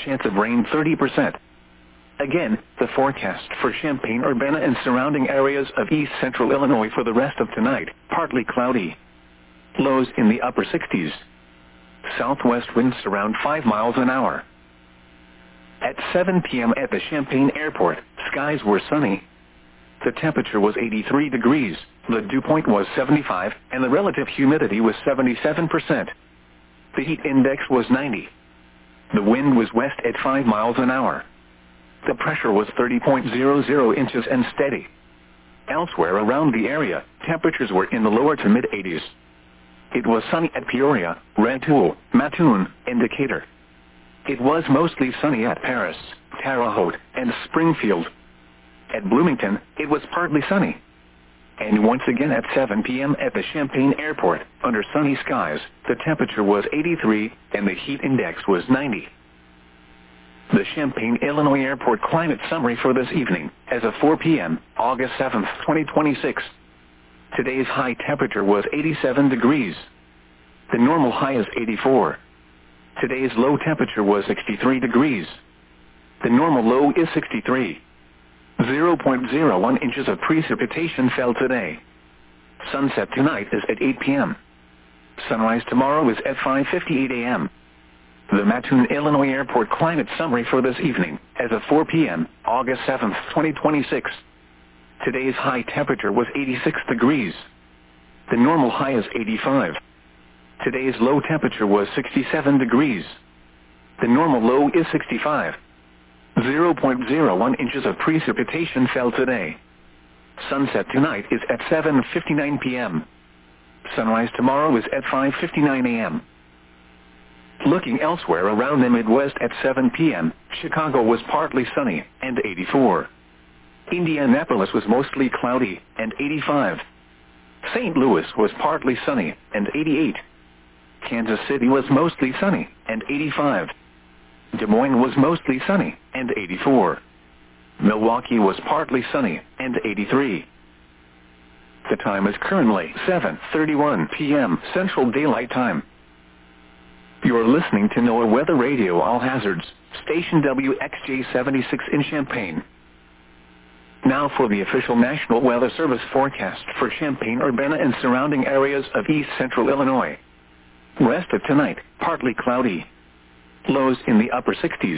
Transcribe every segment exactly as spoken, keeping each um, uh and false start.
Chance of rain thirty percent. Again, the forecast for Champaign-Urbana and surrounding areas of east central Illinois for the rest of tonight: partly cloudy. Lows in the upper sixties. Southwest winds around five miles an hour. At seven p m at the Champaign Airport, skies were sunny. The temperature was eighty-three degrees, the dew point was seventy-five, and the relative humidity was seventy-seven percent. The heat index was ninety. The wind was west at five miles an hour. The pressure was thirty point zero zero inches and steady. Elsewhere around the area, temperatures were in the lower to mid-eighties. It was sunny at Peoria, Rantoul, Mattoon, and Decatur. It was mostly sunny at Paris, Terre Haute, and Springfield. At Bloomington, it was partly sunny. And once again at seven p m at the Champaign Airport, under sunny skies, the temperature was eighty-three, and the heat index was ninety. The Champaign, Illinois Airport climate summary for this evening, as of four p m, August seventh, twenty twenty-six. Today's high temperature was eighty-seven degrees. The normal high is eighty-four. Today's low temperature was sixty-three degrees. The normal low is sixty-three. zero point zero one inches of precipitation fell today. Sunset tonight is at eight p m Sunrise tomorrow is at five fifty-eight a m The Mattoon, Illinois Airport climate summary for this evening, as of four p m, August seventh, twenty twenty-six. Today's high temperature was eighty-six degrees. The normal high is eighty-five. Today's low temperature was sixty-seven degrees. The normal low is sixty-five. zero point zero one inches of precipitation fell today. Sunset tonight is at seven fifty-nine p m Sunrise tomorrow is at five fifty-nine a m Looking elsewhere around the Midwest at seven p m, Chicago was partly sunny, and eighty-four. Indianapolis was mostly cloudy, and eighty-five. Saint Louis was partly sunny, and eighty-eight. Kansas City was mostly sunny, and eighty-five. Des Moines was mostly sunny, and eighty-four. Milwaukee was partly sunny, and eighty-three. The time is currently seven thirty-one p m Central Daylight Time. You're listening to NOAA Weather Radio All Hazards, station W X J seventy-six in Champaign. Now for the official National Weather Service forecast for Champaign-Urbana and surrounding areas of east central Illinois. Rest of tonight, partly cloudy. Lows in the upper sixties.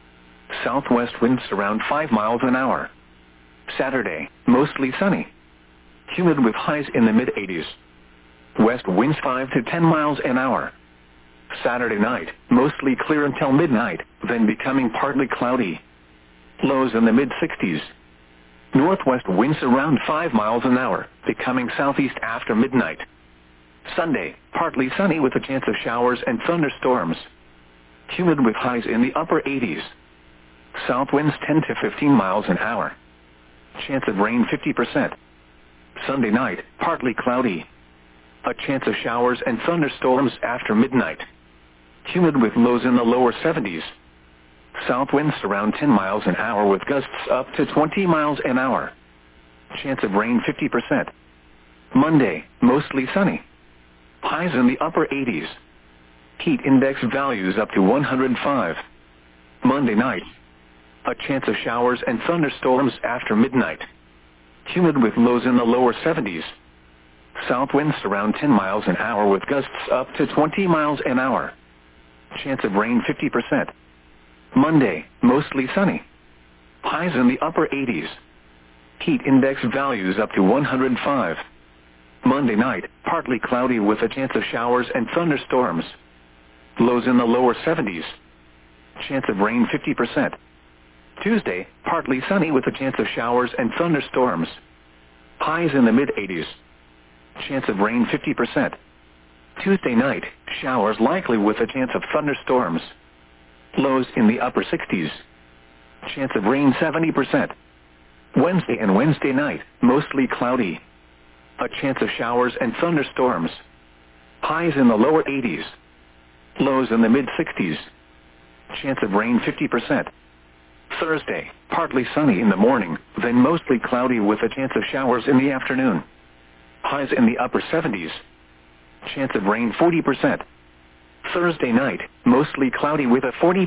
Southwest winds around five miles an hour. Saturday, mostly sunny. Humid with highs in the mid-eighties. West winds five to ten miles an hour. Saturday night, mostly clear until midnight, then becoming partly cloudy. Lows in the mid-sixties. Northwest winds around five miles an hour, becoming southeast after midnight. Sunday, partly sunny with a chance of showers and thunderstorms. Humid with highs in the upper eighties. South winds ten to fifteen miles an hour. Chance of rain fifty percent. Sunday night, partly cloudy. A chance of showers and thunderstorms after midnight. Humid with lows in the lower seventies. South winds around ten miles an hour with gusts up to twenty miles an hour. Chance of rain fifty percent. Monday, mostly sunny. Highs in the upper eighties. Heat index values up to one hundred five. Monday night. A chance of showers and thunderstorms after midnight. Humid with lows in the lower seventies. South winds around ten miles an hour with gusts up to twenty miles an hour. Chance of rain fifty percent. Monday, mostly sunny. Highs in the upper eighties. Heat index values up to one hundred five. Monday night, partly cloudy with a chance of showers and thunderstorms. Lows in the lower seventies. Chance of rain fifty percent. Tuesday, partly sunny with a chance of showers and thunderstorms. Highs in the mid-eighties. Chance of rain fifty percent. Tuesday night, showers likely with a chance of thunderstorms. Lows in the upper sixties. Chance of rain seventy percent. Wednesday and Wednesday night, mostly cloudy. A chance of showers and thunderstorms. Highs in the lower eighties. Lows in the mid-sixties. Chance of rain fifty percent. Thursday, partly sunny in the morning, then mostly cloudy with a chance of showers in the afternoon. Highs in the upper seventies. Chance of rain forty percent. Thursday night, mostly cloudy with a forty